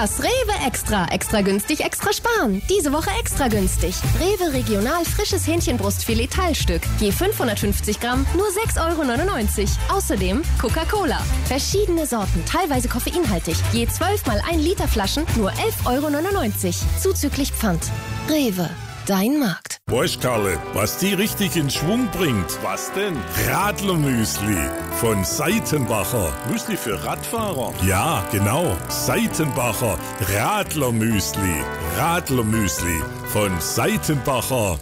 Das Rewe Extra. Extra günstig, extra sparen. Diese Woche extra günstig. Rewe Regional frisches Hähnchenbrustfilet Teilstück. Je 550 Gramm, nur 6,99 €. Außerdem Coca-Cola. Verschiedene Sorten, teilweise koffeinhaltig. Je 12 mal 1 Liter Flaschen, nur 11,99 €. Zuzüglich Pfand. Rewe. Dein Markt. Weißt Karle, was die richtig in Schwung bringt? Was denn? Radlermüsli von Seitenbacher. Müsli für Radfahrer? Ja, genau. Seitenbacher Radlermüsli. Radlermüsli von Seitenbacher.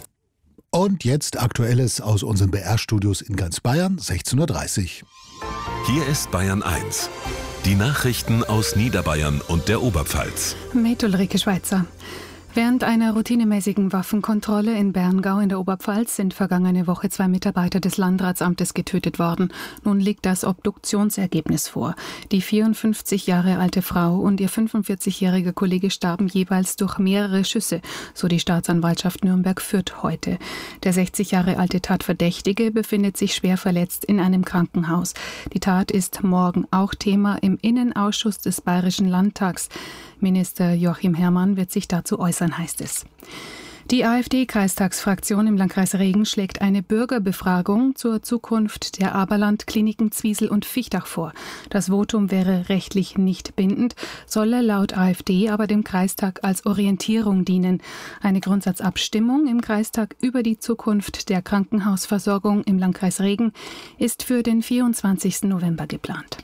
Und jetzt Aktuelles aus unseren BR-Studios in ganz Bayern, 16:30 Uhr. Hier ist Bayern 1. Die Nachrichten aus Niederbayern und der Oberpfalz. Mit Ulrike Schweizer. Während einer routinemäßigen Waffenkontrolle in Berngau in der Oberpfalz sind vergangene Woche 2 Mitarbeiter des Landratsamtes getötet worden. Nun liegt das Obduktionsergebnis vor. Die 54 Jahre alte Frau und ihr 45-jähriger Kollege starben jeweils durch mehrere Schüsse, so die Staatsanwaltschaft Nürnberg-Fürth heute. Der 60 Jahre alte Tatverdächtige befindet sich schwer verletzt in einem Krankenhaus. Die Tat ist morgen auch Thema im Innenausschuss des Bayerischen Landtags. Minister Joachim Herrmann wird sich dazu äußern, heißt es. Die AfD-Kreistagsfraktion im Landkreis Regen schlägt eine Bürgerbefragung zur Zukunft der Aberland-Kliniken Zwiesel und Vichtach vor. Das Votum wäre rechtlich nicht bindend, solle laut AfD aber dem Kreistag als Orientierung dienen. Eine Grundsatzabstimmung im Kreistag über die Zukunft der Krankenhausversorgung im Landkreis Regen ist für den 24. November geplant.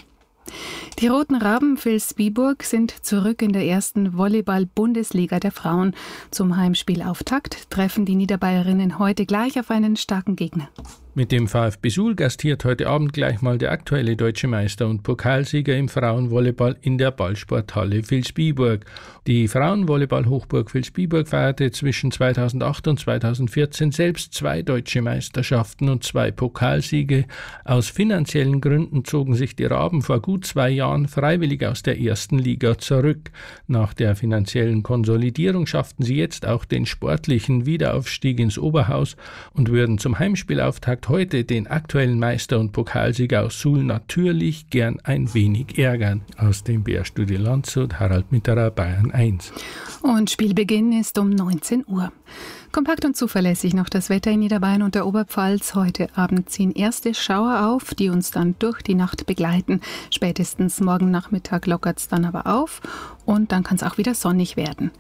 Die Roten Raben Vilsbiburg sind zurück in der ersten Volleyball-Bundesliga der Frauen. Zum Heimspielauftakt treffen die Niederbayerinnen heute gleich auf einen starken Gegner. Mit dem VfB Suhl gastiert heute Abend gleich mal der aktuelle deutsche Meister und Pokalsieger im Frauenvolleyball in der Ballsporthalle Vilsbiburg. Die Frauenvolleyball-Hochburg Vilsbiburg feierte zwischen 2008 und 2014 selbst 2 deutsche Meisterschaften und 2 Pokalsiege. Aus finanziellen Gründen zogen sich die Raben vor gut 2 Jahren freiwillig aus der ersten Liga zurück. Nach der finanziellen Konsolidierung schafften sie jetzt auch den sportlichen Wiederaufstieg ins Oberhaus und würden zum Heimspielauftakt heute den aktuellen Meister und Pokalsieger aus Suhl natürlich gern ein wenig ärgern. Aus dem BR-Studio Landshut, Harald Mitterer, Bayern 1. Und Spielbeginn ist um 19 Uhr. Kompakt und zuverlässig noch das Wetter in Niederbayern und der Oberpfalz. Heute Abend ziehen erste Schauer auf, die uns dann durch die Nacht begleiten. Spätestens morgen Nachmittag lockert es dann aber auf und dann kann es auch wieder sonnig werden.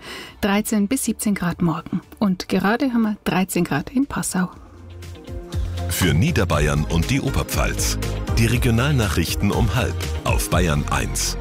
13 bis 17 Grad morgen. Und gerade haben wir 13 Grad in Passau. Für Niederbayern und die Oberpfalz. Die Regionalnachrichten um 12:30 auf Bayern 1.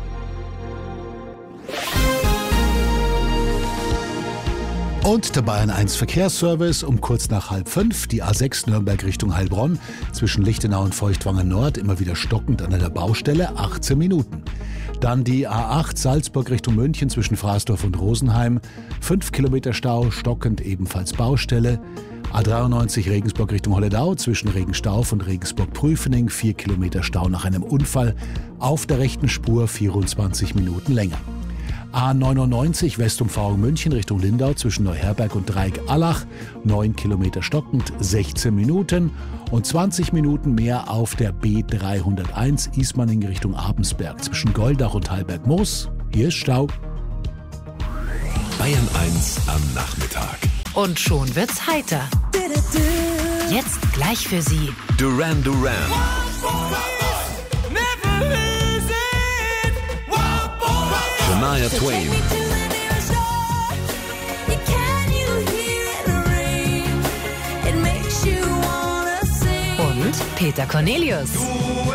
Und der Bayern 1 Verkehrsservice um kurz nach 4:30. Die A6 Nürnberg Richtung Heilbronn zwischen Lichtenau und Feuchtwanger Nord immer wieder stockend an einer Baustelle, 18 Minuten. Dann die A8 Salzburg Richtung München zwischen Fraßdorf und Rosenheim, 5 Kilometer Stau, stockend ebenfalls Baustelle. A93 Regensburg Richtung Holledau zwischen Regenstauf und Regensburg-Prüfening, 4 Kilometer Stau nach einem Unfall. Auf der rechten Spur 24 Minuten länger. A99 Westumfahrung München Richtung Lindau zwischen Neuherberg und Dreieck-Allach, 9 Kilometer stockend, 16 Minuten. Und 20 Minuten mehr auf der B301 Ismaning Richtung Abensberg zwischen Goldach und Heilberg-Moos. Hier ist Stau. Bayern 1 am Nachmittag. Und schon wird's heiter. Jetzt gleich für Sie Duran Duran. Shania Twain. Und Peter Cornelius.